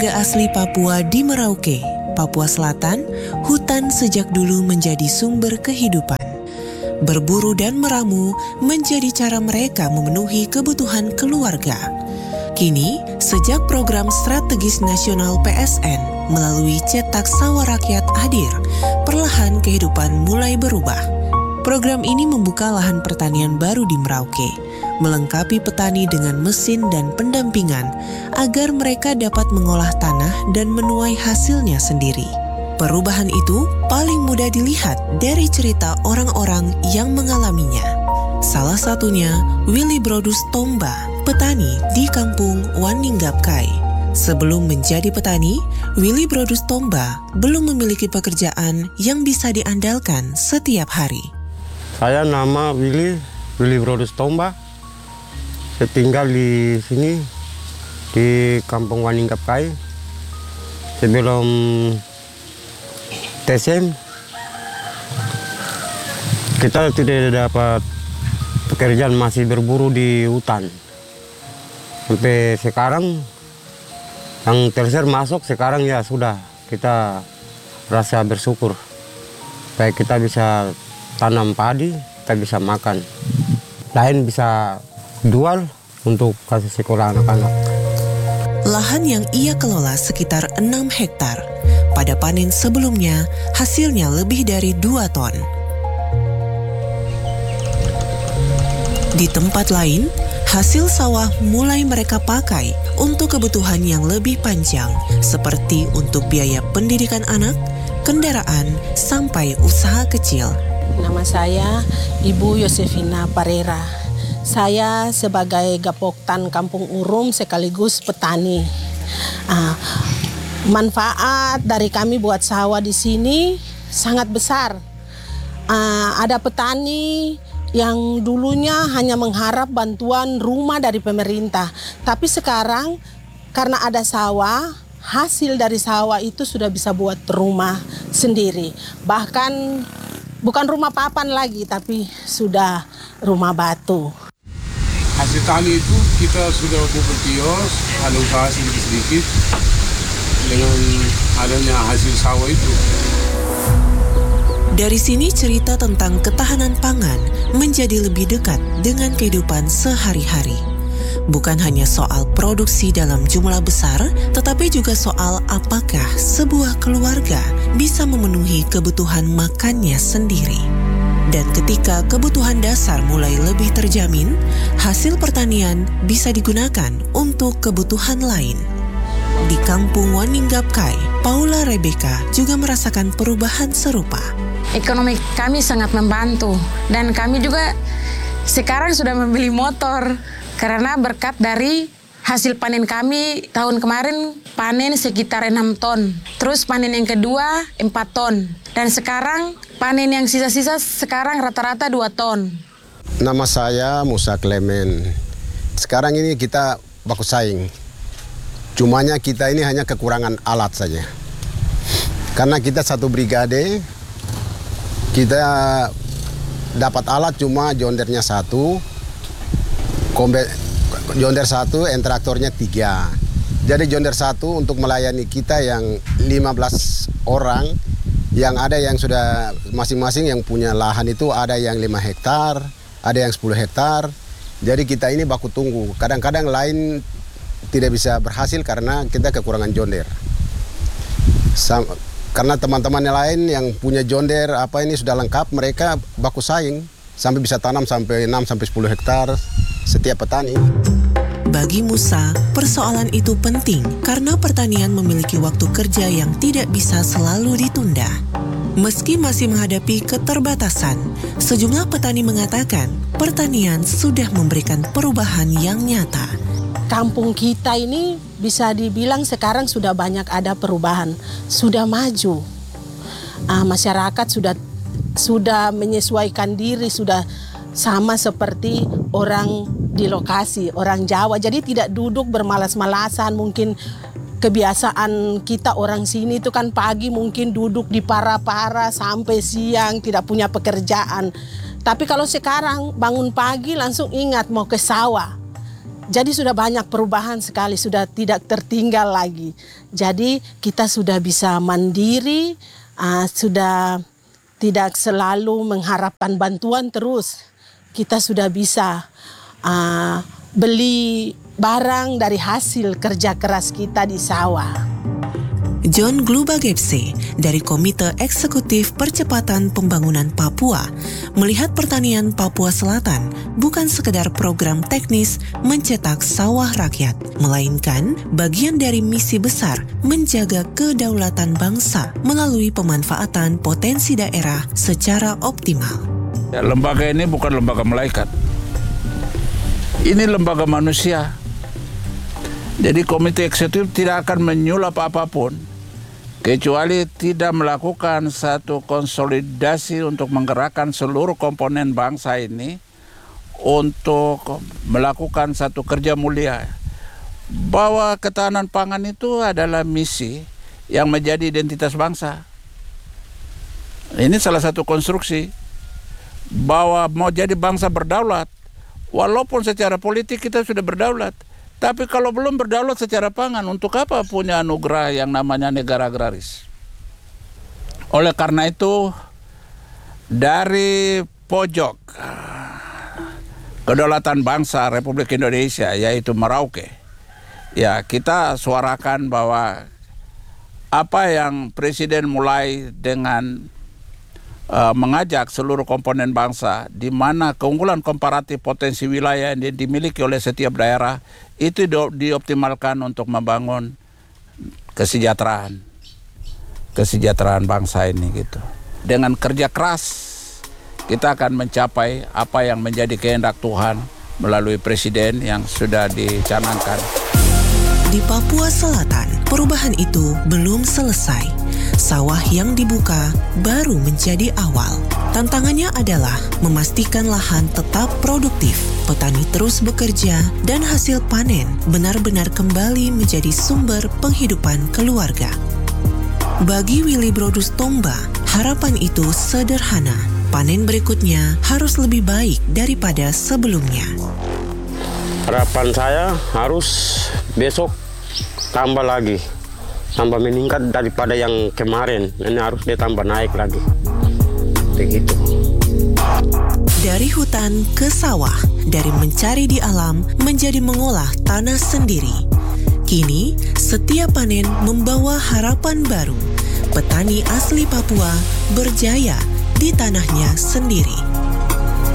warga asli Papua di Merauke, Papua Selatan, hutan sejak dulu menjadi sumber kehidupan. Berburu dan meramu menjadi cara mereka memenuhi kebutuhan keluarga. Kini, sejak program strategis nasional PSN melalui Cetak Sawah Rakyat hadir, perlahan kehidupan mulai berubah. Program ini membuka lahan pertanian baru di Merauke, melengkapi petani dengan mesin dan pendampingan agar mereka dapat mengolah tanah dan menuai hasilnya sendiri. Perubahan itu paling mudah dilihat dari cerita orang-orang yang mengalaminya. Salah satunya Willy Brodus Tomba, petani di kampung Waninggapkai. Sebelum menjadi petani, Willy Brodus Tomba belum memiliki pekerjaan yang bisa diandalkan setiap hari. Saya nama Willy Brodus Tomba. Saya tinggal di sini, di kampung Waninggapkai. Sebelum TSM, kita tidak dapat pekerjaan, masih berburu di hutan. Sampai sekarang, yang Telser masuk sekarang ya sudah, kita rasa bersyukur. Supaya kita bisa tanam padi, kita bisa makan. Lain bisa jual untuk kasih sekolah anak-anak. Lahan yang ia kelola sekitar 6 hektar. Pada panen sebelumnya, hasilnya lebih dari 2 ton. Di tempat lain, hasil sawah mulai mereka pakai untuk kebutuhan yang lebih panjang, seperti untuk biaya pendidikan anak, kendaraan, sampai usaha kecil. Nama saya Ibu Yosefina Parera. Saya sebagai Gapoktan Kampung Urum sekaligus petani. Manfaat dari kami buat sawah di sini sangat besar. Ada petani yang dulunya hanya mengharap bantuan rumah dari pemerintah. Tapi sekarang karena ada sawah, hasil dari sawah itu sudah bisa buat rumah sendiri. Bahkan bukan rumah papan lagi, tapi sudah rumah batu. Hasil tani itu kita sudah buka kios, ada usaha sedikit-sedikit dengan adanya hasil sawah itu. Dari sini cerita tentang ketahanan pangan menjadi lebih dekat dengan kehidupan sehari-hari. Bukan hanya soal produksi dalam jumlah besar, tetapi juga soal apakah sebuah keluarga bisa memenuhi kebutuhan makannya sendiri. Dan ketika kebutuhan dasar mulai lebih terjamin, hasil pertanian bisa digunakan untuk kebutuhan lain. Di kampung Waninggapkai, Paula Rebecca juga merasakan perubahan serupa. Ekonomi kami sangat membantu dan kami juga sekarang sudah membeli motor karena berkat dari hasil panen kami tahun kemarin panen sekitar 6 ton. Terus panen yang kedua 4 ton. Dan sekarang panen yang sisa-sisa sekarang rata-rata 2 ton. Nama saya Musa Clement. Sekarang ini kita baku saing. Cumanya kita ini hanya kekurangan alat saja. Karena kita satu brigade, kita dapat alat cuma jondernya 1, jonder 1, traktornya 3. Jadi jonder 1 untuk melayani kita yang 15 orang, yang ada yang sudah masing-masing yang punya lahan itu ada yang 5 hektar, ada yang 10 hektar. Jadi kita ini baku tunggu. Kadang-kadang lain tidak bisa berhasil karena kita kekurangan jonder. Karena teman-teman lain yang punya jonder ini sudah lengkap, mereka baku saing sampai bisa tanam sampai 6-10 hektar setiap petani. Bagi Musa, persoalan itu penting karena pertanian memiliki waktu kerja yang tidak bisa selalu ditunda. Meski masih menghadapi keterbatasan, sejumlah petani mengatakan pertanian sudah memberikan perubahan yang nyata. Kampung kita ini bisa dibilang sekarang sudah banyak ada perubahan, sudah maju. Masyarakat sudah menyesuaikan diri, sudah sama seperti orang di lokasi, orang Jawa. Jadi tidak duduk bermalas-malasan. Mungkin kebiasaan kita orang sini itu kan pagi mungkin duduk di para-para sampai siang, tidak punya pekerjaan. Tapi kalau sekarang bangun pagi langsung ingat mau ke sawah. Jadi sudah banyak perubahan sekali, sudah tidak tertinggal lagi. Jadi kita sudah bisa mandiri, sudah tidak selalu mengharapkan bantuan terus. Kita sudah bisa beli barang dari hasil kerja keras kita di sawah. John Glubagepse dari Komite Eksekutif Percepatan Pembangunan Papua melihat pertanian Papua Selatan bukan sekedar program teknis mencetak sawah rakyat, melainkan bagian dari misi besar menjaga kedaulatan bangsa melalui pemanfaatan potensi daerah secara optimal. Ya, lembaga ini bukan lembaga malaikat. Ini lembaga manusia. Jadi komite eksekutif tidak akan menyulap apapun kecuali tidak melakukan satu konsolidasi untuk menggerakkan seluruh komponen bangsa ini untuk melakukan satu kerja mulia. Bahwa ketahanan pangan itu adalah misi yang menjadi identitas bangsa. Ini salah satu konstruksi bahwa mau jadi bangsa berdaulat, walaupun secara politik kita sudah berdaulat, tapi kalau belum berdaulat secara pangan, untuk apa punya anugerah yang namanya negara agraris? Oleh karena itu, dari pojok kedaulatan bangsa Republik Indonesia, yaitu Merauke, ya kita suarakan bahwa apa yang Presiden mulai dengan mengajak seluruh komponen bangsa di mana keunggulan komparatif potensi wilayah yang dimiliki oleh setiap daerah itu dioptimalkan untuk membangun kesejahteraan bangsa ini gitu. Dengan kerja keras kita akan mencapai apa yang menjadi kehendak Tuhan melalui Presiden yang sudah dicanangkan. Di Papua Selatan, perubahan itu belum selesai. Sawah yang dibuka baru menjadi awal. Tantangannya adalah memastikan lahan tetap produktif, petani terus bekerja, dan hasil panen benar-benar kembali menjadi sumber penghidupan keluarga. Bagi Willy Brodus Tomba, harapan itu sederhana. Panen berikutnya harus lebih baik daripada sebelumnya. Harapan saya harus besok tambah lagi. Tambah meningkat daripada yang kemarin. Ini harus ditambah naik lagi. Begitu. Dari hutan ke sawah, dari mencari di alam menjadi mengolah tanah sendiri. Kini, setiap panen membawa harapan baru. Petani asli Papua berjaya di tanahnya sendiri.